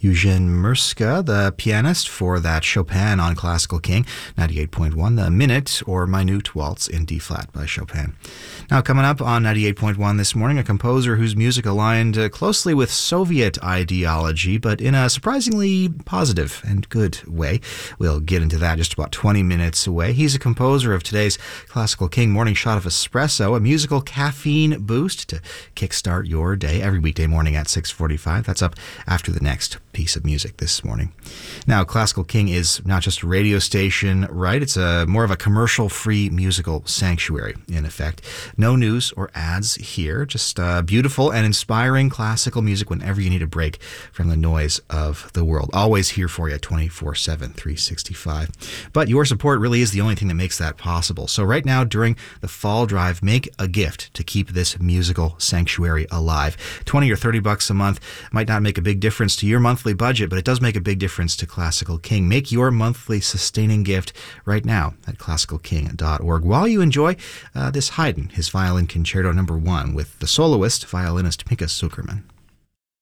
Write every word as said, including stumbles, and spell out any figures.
Eugene Murska, the pianist, for that Chopin on Classical King. ninety-eight point one, the Minute or Minute Waltz in D-flat by Chopin. Now, coming up on ninety-eight point one this morning, a composer whose music aligned uh, closely with Soviet ideology, but in a surprisingly positive and good way. We'll get into that just about twenty minutes away. He's a composer of today's Classical King Morning Shot of Espresso, a musical caffeine boost to kickstart your day every weekday morning at six forty-five. That's up after the next piece of music this morning. Now, Classical King is not just a radio station, right? It's a more of a commercial-free musical sanctuary, in effect. No news or ads here, just uh, beautiful and inspiring classical music whenever you need a break from the noise of the world. Always here for you twenty-four seven, three sixty-five. But your support really is the only thing that makes that possible. So right now, during the fall drive, make a gift to keep this musical sanctuary alive. twenty or thirty bucks a month might not make a big difference to your monthly budget, but it does make a big difference to Classical King. Make your monthly sustaining gift right now at classical king dot org while you enjoy uh, this Haydn, his violin concerto number one, with the soloist, violinist Pinchas Zukerman.